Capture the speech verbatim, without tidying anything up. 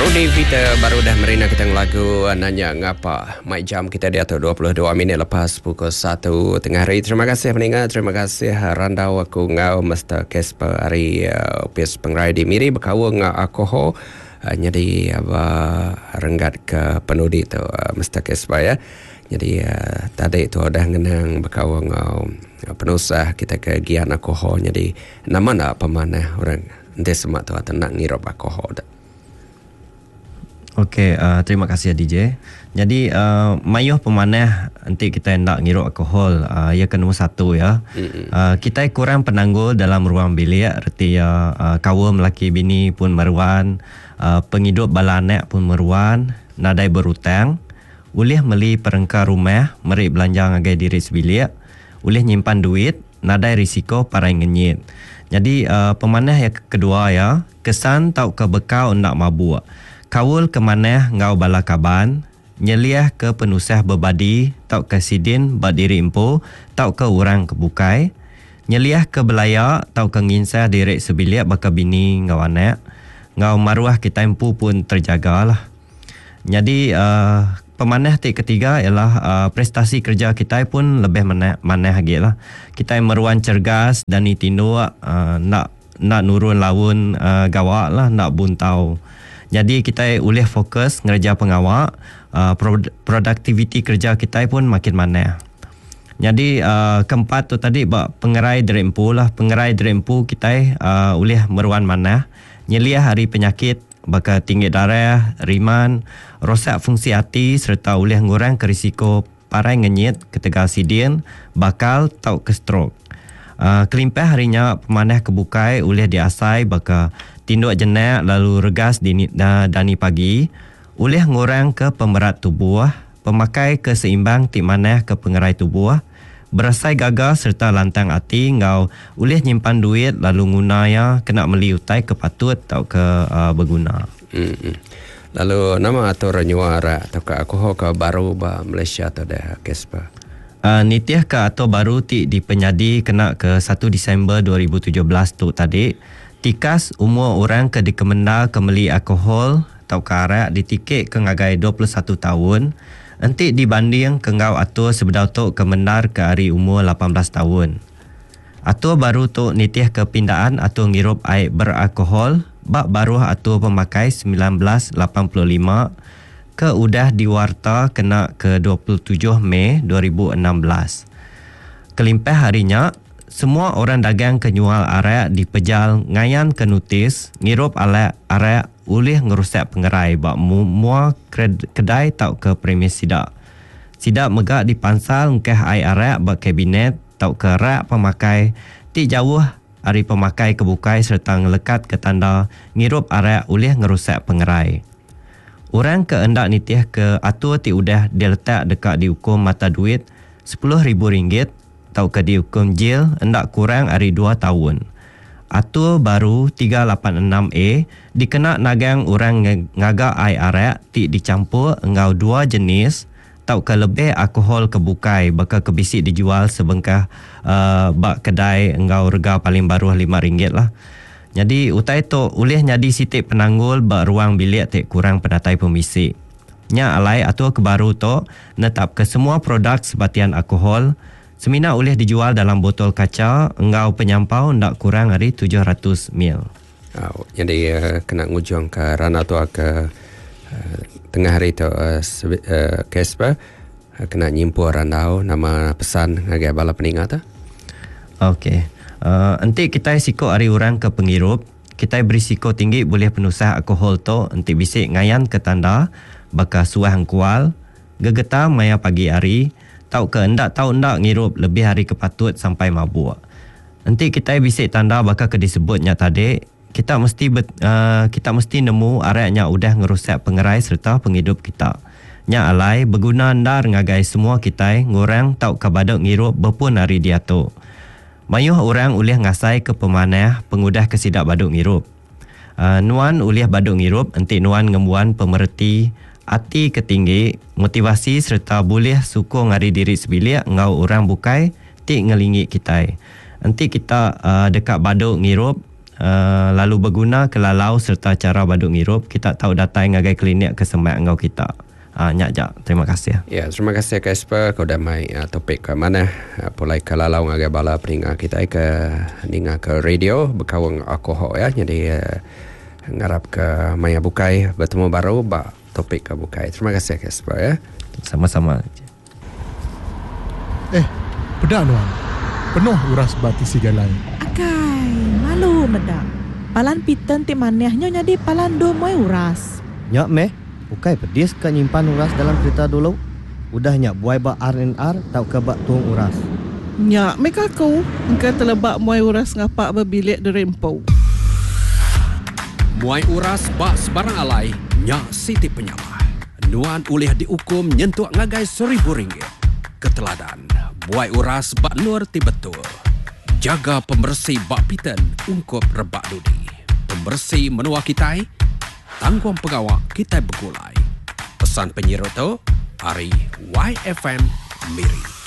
Di Vita baru dah merina kita lagu Nanya Ngapa. Mai jam kita di atas dua puluh dua minit lepas pukul satu tengah hari. Terima kasih pendengar, terima kasih randau aku ngau Mister Casper hari uh, pes pengerai di miri berkawa ngau alkohol. Uh, jadi apa renggat ke penudi tu uh, Mister Casper ya. Jadi uh, tadi tu dah ngenang berkawa ngau uh, penusah kita ke gian alkohol. Jadi nama nak pemanah orang nanti semak tu atau nak ngirop alkohol dah. Okey, uh, terima kasih D J. Jadi uh, mayuh pemanah nanti kita hendak ngirup alkohol, uh, ia ke nombor satu ya. Uh, kita kurang penanggul dalam ruang bilik, erti ya uh, kaum lelaki bini pun meruan, uh, penghidup bala anak pun meruan, nadai berhutang, ulih meli perengkar rumah, meri belanja ngagai diri sebilik, ulih nyimpan duit, nadai risiko parai ngenyit. Jadi uh, pemanah yang kedua ya, kesan tau ke bekau nak mabuk. Kawul ke maneh ngau bala kaban, nyeliah ke penusah berbadi, tau ke sidin berdiri empu, tau ke orang kebukai, nyeliah ke belaya, tau ke nginsah diri sebilik baka bini ngau anak, ngau maruah kita empu pun terjagalah. Jadi uh, pemanah ti ketiga ialah uh, prestasi kerja kita pun lebih maneh maneh lagi lah. Kita meruan cergas dan itindu uh, nak nak nurun lawan uh, gawak lah, nak buntau. Jadi kita boleh fokus ngerja pengawak, uh, produktiviti kerja kita pun makin mana. Jadi uh, keempat tu tadi bak pengerai derempu lah, pengerai derempu kita uh, boleh meruan mana. Nyeliah hari penyakit, baka tinggi darah, riman, rosak fungsi hati serta boleh ngurang ke risiko parai ngenyit, ketegal sidin, bakal tau ke stroke. Uh, kelimpah harinya pemanah kebukai boleh diasai baka tinduk jenak lalu regas dini, da, dani pagi, boleh ngurang ke pemerat tubuh, pemakai keseimbang ti manah ke pengerai tubuh, berasai gagal serta lantang hati ngau boleh nyimpan duit lalu ngunaya kena meli utai ke patut atau ke uh, berguna. Hmm. Lalu nama atau renyuara atau ke alkohol ke baru ba Malaysia atau dah Casper? Uh, nitiah ke atau baru ti dipenyadi kena ke satu Disember dua ribu tujuh belas tu tadi. Tikas umur orang ke dikemenda ke meli alkohol atau ke arak ditikik ke ngagai dua puluh satu tahun. Nanti dibanding ke ngau atur sebedau tu kemendar ke hari umur lapan belas tahun. Atur baru tu nitiah ke pindaan atur ngirup air beralkohol. Bak baru atur pemakai sembilan belas lapan puluh lima ke udah diwarta kena ke dua puluh tujuh Mei dua ribu enam belas. Kelimpah harinya, semua orang dagang kenyual arak dipejal ngayan ke notis, ngirup arak arak ulih ngerusak pengerai bak mua kedai tau ke premis sidak. Sidak megak dipansal ngkeh ai arak bak kabinet tau ke rak pemakai ti jauh hari pemakai kebukai serta ngelekat ke tanda ngirup arak ulih ngerusak pengerai. Orang ke hendak nitiah ke atur ti udah diletak dekat dihukum mata duit sepuluh ribu ringgit atau ke dihukum jil hendak kurang hari dua tahun. Atur baru tiga lapan enam A dikena nagang orang ngagak ai arak ti dicampur engau dua jenis atau ke lebih alkohol kebukai baka kebisik dijual sebengkah uh, bak kedai engau rega paling baru lima ringgit lah. Jadi utai tu ulih nyadi sitik penanggul bak ruang bilik tak kurang penatai pemisik. Nya alai atur kebaru tu netap ke semua produk sebatian alkohol semina ulih dijual dalam botol kaca engau penyampau ndak kurang hari tujuh ratus mil. Oh, jadi uh, kena ngujung ke rana tu ke uh, tengah hari tu uh, uh, Casper uh, kena nyimpur randau nama pesan ngagai bala peningkat. Okey. Uh, nanti kita siko hari orang ke penghirup, kita berisiko tinggi boleh penusah alkohol tu nanti bisik ngayan ke tanda baka suah angkual, gegetar maya pagi hari, tau ke endak tau endak ngirup lebih hari kepatut sampai mabuk. Nanti kita bisik tanda baka ke disebutnya tadi, kita mesti bet, uh, kita mesti nemu araknya udah ngerusak pengerai serta penghidup kita. Nya alai berguna ndar ngagai semua kita ngurang tau ke baduk ngirup berpun hari dia tu. Mayuh orang ulih ngasai ke pemanah pengudah ke sidak baduk ngirup. Uh, nuan ulih baduk ngirup, nanti nuan ngemuan pemerti, hati ketinggi, motivasi serta boleh sukung hari diri sebilik ngau orang bukai, ti ngelingi kita. Nanti kita uh, dekat baduk ngirup, uh, lalu berguna kelalau serta cara baduk ngirup, kita tahu datang ngagai klinik kesemai engkau kita. Uh, nyak jak, terima kasih. Ya, terima kasih Kasper. Kau dah mai uh, topik ke mana? Uh, pulai kelalau ngagai bala peninga kita ke ninga ke radio berkawang alkohol ya. Jadi uh, ngarap ke Maya Bukai bertemu baru ba topik ke Bukai. Terima kasih Kasper ya. Sama-sama. Eh, pedak nuan. Penuh uras bati sigalai. Akai, malu medak. Palan piten ti manehnya jadi palan do moy uras. Nyak meh, bukai pedis ka nyimpan uras dalam cerita dulu. Udah nyak buai ba R and R tau ke bak tuang uras. Nyak mereka kau engkau terlebak muai uras ngapak berbilik di rempau. Muai uras bak sebarang alai, nyak siti penyama. Nuan ulih dihukum nyentuh ngagai seribu ringgit. Keteladan, buai uras bak nur ti betul. Jaga pembersih bak piten ungkup rebak dudi. Pembersih menua kitai, tangguang pegawak kitai begulai. Pesan penyiru tu, hari Y F M Miri.